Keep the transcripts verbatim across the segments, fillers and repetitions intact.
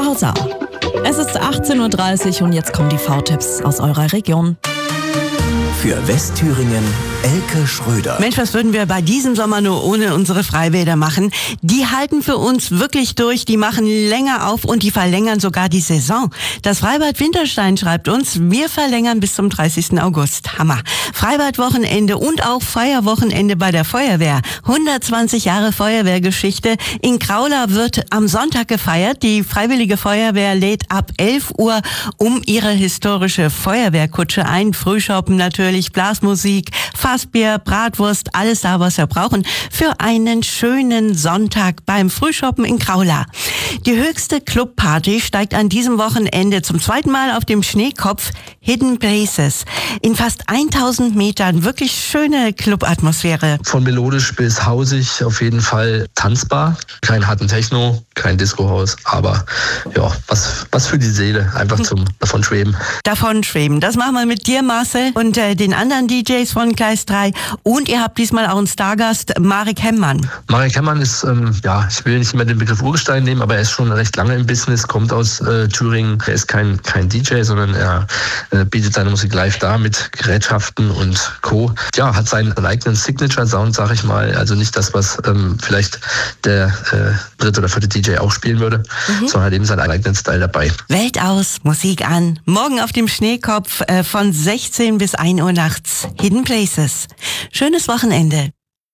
Zuhause. Es ist achtzehn Uhr dreißig und jetzt kommen die V-Tipps aus eurer Region. Für Westthüringen Elke Schröder. Mensch, was würden wir bei diesem Sommer nur ohne unsere Freibäder machen? Die halten für uns wirklich durch, die machen länger auf und die verlängern sogar die Saison. Das Freibad Winterstein schreibt uns, wir verlängern bis zum dreißigsten August. Hammer. Freibadwochenende und auch Feierwochenende bei der Feuerwehr. hundertzwanzig Jahre Feuerwehrgeschichte. In Kraula wird am Sonntag gefeiert. Die Freiwillige Feuerwehr lädt ab elf Uhr um ihre historische Feuerwehrkutsche ein. Frühschoppen natürlich, Blasmusik, Fassbier, Bratwurst, alles da, was wir brauchen für einen schönen Sonntag beim Frühschoppen in Kraula. Die höchste Clubparty steigt an diesem Wochenende zum zweiten Mal auf dem Schneekopf Hidden Places. In fast tausend Metern wirklich schöne Clubatmosphäre. Von melodisch bis hausig auf jeden Fall tanzbar. Kein harten Techno, kein Discohaus, aber ja, was, was für die Seele. Einfach zum davon schweben. Davon schweben. Das machen wir mit dir, Marcel, und äh, den anderen D Js von Gleis drei. Und ihr habt diesmal auch einen Stargast, Marek Hemmmann. Marek Hemmmann ist, ähm, ja, ich will nicht immer den Begriff Urgestein nehmen, aber er ist schon recht lange im Business, kommt aus äh, Thüringen. Er ist kein, kein D J, sondern er äh, bietet seine Musik live da mit Gerätschaften und Co. Ja, hat seinen eigenen Signature-Sound, sag ich mal. Also nicht das, was ähm, vielleicht der äh, dritte oder vierte D J auch spielen würde, mhm. sondern hat eben seinen eigenen Style dabei. Welt aus, Musik an. Morgen auf dem Schneekopf äh, von sechzehn bis ein Uhr nachts. Hidden Places. Schönes Wochenende.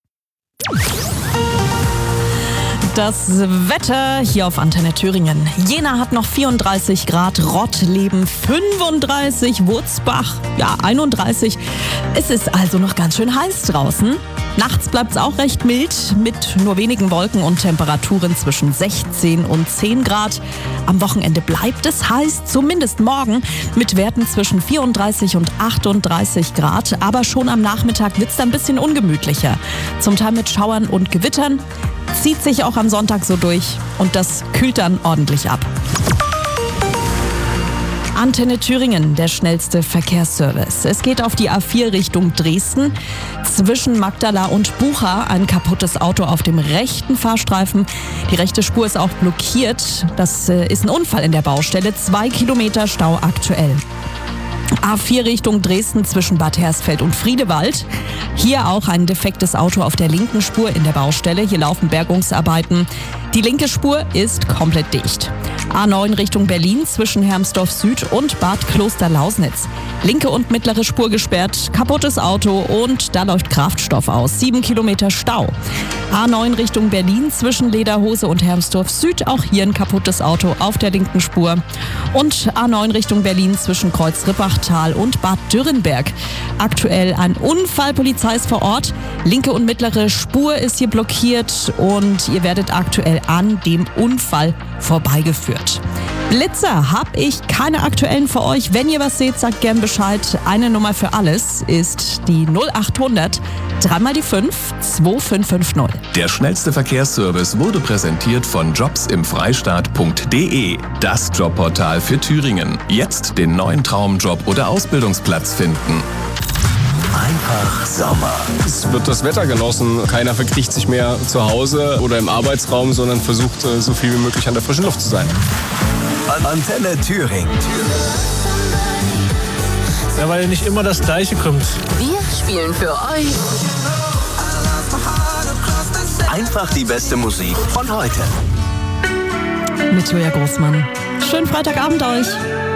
Das Wetter hier auf Antenne Thüringen. Jena hat noch vierunddreißig Grad, Rottleben fünfunddreißig, Wurzbach ja einunddreißig. Es ist also noch ganz schön heiß draußen. Nachts bleibt es auch recht mild mit nur wenigen Wolken und Temperaturen zwischen sechzehn und zehn Grad. Am Wochenende bleibt es heiß, zumindest morgen, mit Werten zwischen vierunddreißig und achtunddreißig Grad. Aber schon am Nachmittag wird es dann ein bisschen ungemütlicher. Zum Teil mit Schauern und Gewittern. Zieht sich auch am Sonntag so durch und das kühlt dann ordentlich ab. Antenne Thüringen, der schnellste Verkehrsservice. Es geht auf die A vier Richtung Dresden. Zwischen Magdala und Bucha ein kaputtes Auto auf dem rechten Fahrstreifen. Die rechte Spur ist auch blockiert. Das ist ein Unfall in der Baustelle. Zwei Kilometer Stau aktuell. A vier Richtung Dresden zwischen Bad Hersfeld und Friedewald. Hier auch ein defektes Auto auf der linken Spur in der Baustelle. Hier laufen Bergungsarbeiten. Die linke Spur ist komplett dicht. A neun Richtung Berlin zwischen Hermsdorf Süd und Bad Klosterlausnitz. Linke und mittlere Spur gesperrt, kaputtes Auto und da läuft Kraftstoff aus. Sieben Kilometer Stau. A neun Richtung Berlin zwischen Lederhose und Hermsdorf Süd. Auch hier ein kaputtes Auto auf der linken Spur. Und A neun Richtung Berlin zwischen Kreuz-Rippachtal und Bad Dürrenberg. Aktuell ein Unfall, Polizei ist vor Ort. Linke und mittlere Spur ist hier blockiert und ihr werdet aktuell an dem Unfall vorbeigeführt. Blitzer habe ich keine aktuellen für euch. Wenn ihr was seht, sagt gern Bescheid. Eine Nummer für alles ist die null achthundert, dreimal die fünf, zwei fünf fünf null. Der schnellste Verkehrsservice wurde präsentiert von jobs im freistaat punkt de. Das Jobportal für Thüringen. Jetzt den neuen Traumjob oder Ausbildungsplatz finden. Einfach Sommer. Es wird das Wetter genossen. Keiner verkriecht sich mehr zu Hause oder im Arbeitsraum, sondern versucht, so viel wie möglich an der frischen Luft zu sein. Antenne Thüringen. Ja, weil nicht immer das Gleiche kommt. Wir spielen für euch Einfach die beste Musik von heute. Mit Julia Großmann. Schönen Freitagabend euch.